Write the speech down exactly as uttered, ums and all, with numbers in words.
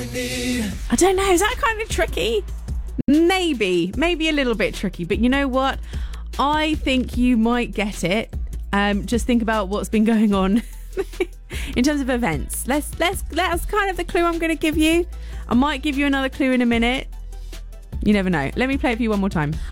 need. I don't know. Is that kind of tricky? Maybe. Maybe a little bit tricky. But you know what? I think you might get it. Um, just think about what's been going on in terms of events. Let's let's that's kind of the clue I'm going to give you. I might give you another clue in a minute. You never know. Let me play it for you one more time.